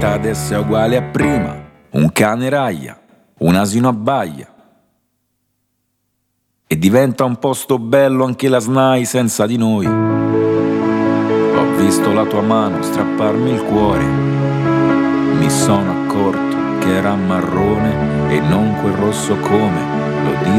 vita adesso è uguale a prima. Un cane raglia, un asino abbaia. E diventa un posto bello anche la SNAI senza di noi. Ho visto la tua mano strapparmi il cuore. Mi sono accorto che era marrone e non quel rosso come lo